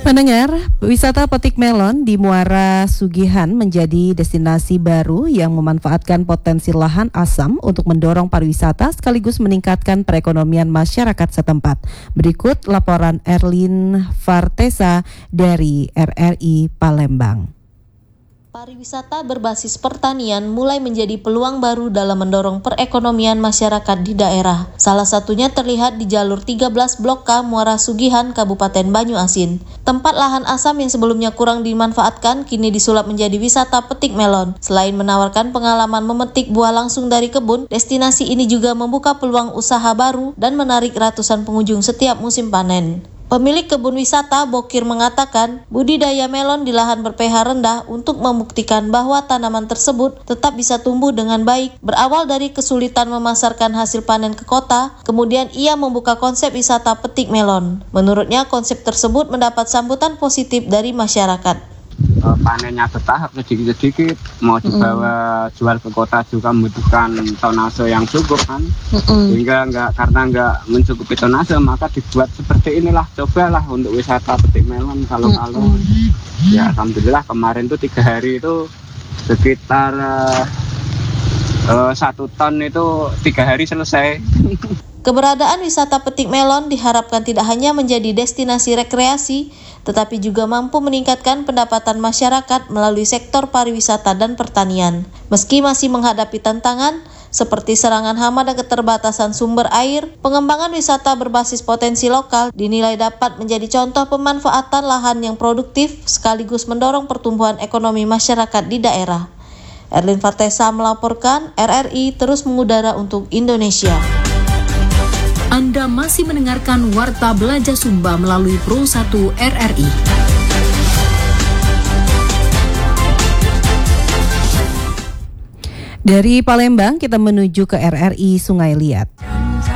Pendengar, wisata petik melon di Muara Sugihan menjadi destinasi baru yang memanfaatkan potensi lahan asam untuk mendorong pariwisata sekaligus meningkatkan perekonomian masyarakat setempat. Berikut laporan Erlin Fartesa dari RRI Palembang. Pariwisata berbasis pertanian mulai menjadi peluang baru dalam mendorong perekonomian masyarakat di daerah. Salah satunya terlihat di jalur 13 Blok K Muara Sugihan, Kabupaten Banyuasin. Tempat lahan asam yang sebelumnya kurang dimanfaatkan kini disulap menjadi wisata petik melon. Selain menawarkan pengalaman memetik buah langsung dari kebun, destinasi ini juga membuka peluang usaha baru dan menarik ratusan pengunjung setiap musim panen. Pemilik kebun wisata Bokir mengatakan budidaya melon di lahan ber-pH rendah untuk membuktikan bahwa tanaman tersebut tetap bisa tumbuh dengan baik. Berawal dari kesulitan memasarkan hasil panen ke kota, kemudian ia membuka konsep wisata petik melon. Menurutnya konsep tersebut mendapat sambutan positif dari masyarakat. Panennya bertahap sedikit-sedikit, mau dibawa jual ke kota juga membutuhkan tonase yang cukup kan, sehingga karena nggak mencukupi tonase maka dibuat seperti inilah, cobalah untuk wisata petik melon kalau ya alhamdulillah kemarin tuh 3 hari itu sekitar 1 ton itu 3 hari selesai. Keberadaan wisata petik melon diharapkan tidak hanya menjadi destinasi rekreasi, tetapi juga mampu meningkatkan pendapatan masyarakat melalui sektor pariwisata dan pertanian. Meski masih menghadapi tantangan seperti serangan hama dan keterbatasan sumber air, pengembangan wisata berbasis potensi lokal dinilai dapat menjadi contoh pemanfaatan lahan yang produktif sekaligus mendorong pertumbuhan ekonomi masyarakat di daerah. Erlin Fartesa melaporkan, RRI terus mengudara untuk Indonesia. Anda masih mendengarkan Warta Belanja Sumba melalui Pro 1 RRI. Dari Palembang kita menuju ke RRI Sungai Liat.